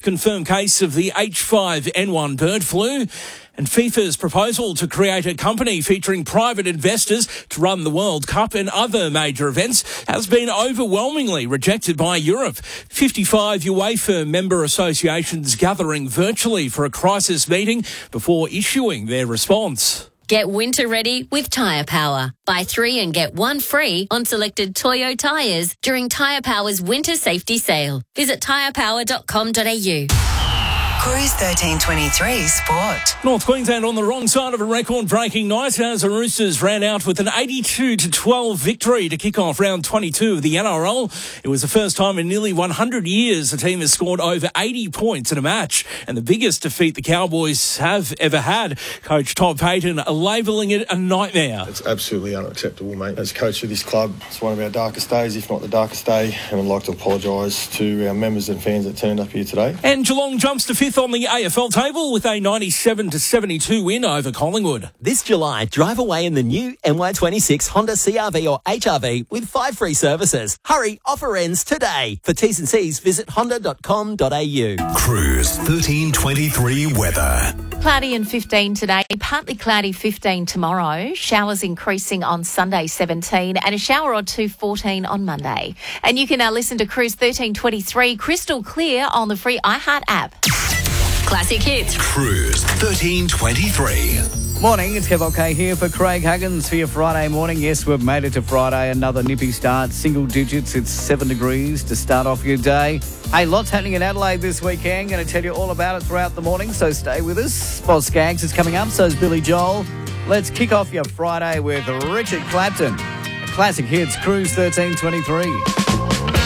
confirmed case of the H5N1 bird flu. And FIFA's proposal to create a company featuring private investors to run the World Cup and other major events has been overwhelmingly rejected by Europe. 55 UEFA member associations gathering virtually for a crisis meeting before issuing their response. Get winter ready with Tyre Power. Buy 3 and get 1 free on selected Toyo tyres during Tyre Power's winter safety sale. Visit tyrepower.com.au. Cruise 1323 Sport. North Queensland on the wrong side of a record-breaking night as the Roosters ran out with an 82-12 victory to kick off round 22 of the NRL. It was the first time in nearly 100 years the team has scored over 80 points in a match, and the biggest defeat the Cowboys have ever had. Coach Todd Payten labelling it a nightmare. It's absolutely unacceptable, mate. As coach of this club, it's one of our darkest days, if not the darkest day, and I'd like to apologise to our members and fans that turned up here today. And Geelong jumps to 5th on the AFL table with a 97-72 win over Collingwood. This July, drive away in the new NY26 Honda CR-V or HR-V with 5 free services. Hurry, offer ends today. For T's and C's, visit honda.com.au. Cruise 1323 weather. Cloudy and 15 today, partly cloudy 15 tomorrow, showers increasing on Sunday 17 and a shower or two 14 on Monday. And you can now listen to Cruise 1323 crystal clear on the free iHeart app. Classic hits. Cruise 1323. Morning, it's Kev OK here for Craig Huggins for your Friday morning. Yes, we've made it to Friday, another nippy start, single digits, it's 7 degrees to start off your day. Hey, lots happening in Adelaide this weekend, going to tell you all about it throughout the morning, so stay with us. Boz Skaggs is coming up, so is Billy Joel. Let's kick off your Friday with Richard Clapton. Classic hits, Cruise 1323.